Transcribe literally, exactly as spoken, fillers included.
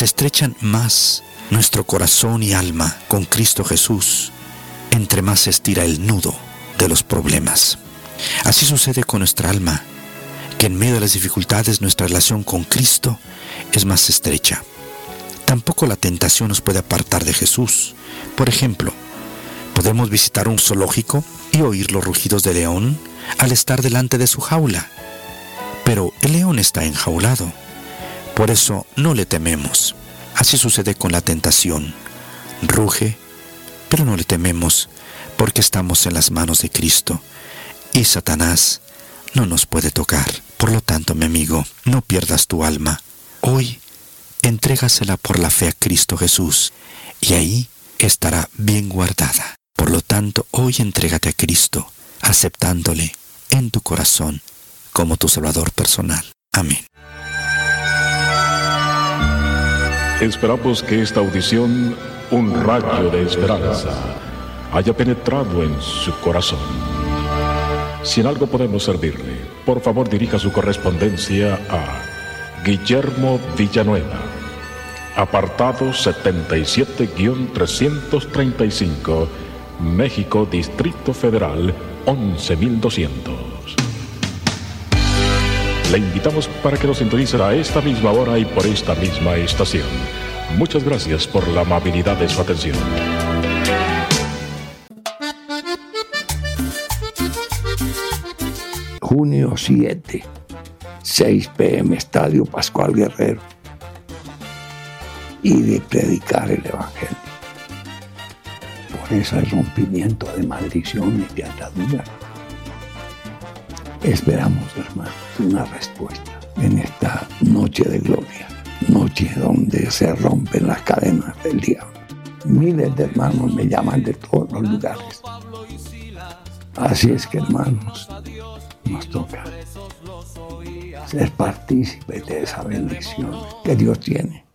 se estrechan más nuestro corazón y alma con Cristo Jesús, entre más se estira el nudo de los problemas. Así sucede con nuestra alma, que en medio de las dificultades nuestra relación con Cristo es más estrecha. Tampoco la tentación nos puede apartar de Jesús. Por ejemplo, podemos visitar un zoológico y oír los rugidos del león al estar delante de su jaula. Pero el león está enjaulado. Por eso no le tememos. Así sucede con la tentación. Ruge, pero no le tememos porque estamos en las manos de Cristo. Y Satanás no nos puede tocar. Por lo tanto, mi amigo, no pierdas tu alma. Hoy, entrégasela por la fe a Cristo Jesús y ahí estará bien guardada. Por lo tanto, hoy entrégate a Cristo, aceptándole en tu corazón como tu Salvador personal. Amén. Esperamos que esta audición, un rayo de esperanza, haya penetrado en su corazón. Si en algo podemos servirle, por favor dirija su correspondencia a Guillermo Villanueva, apartado setenta y siete trescientos treinta y cinco, México, Distrito Federal, once mil doscientos. Le invitamos para que nos sintonice a esta misma hora y por esta misma estación. Muchas gracias por la amabilidad de su atención. junio siete, seis p m, Estadio Pascual Guerrero, y de predicar el Evangelio. Por ese rompimiento de maldiciones y de ataduras, esperamos, hermanos, una respuesta en esta noche de gloria, noche donde se rompen las cadenas del diablo. Miles de hermanos me llaman de todos los lugares. Así es que, hermanos, nos toca ser partícipes de esa bendición que Dios tiene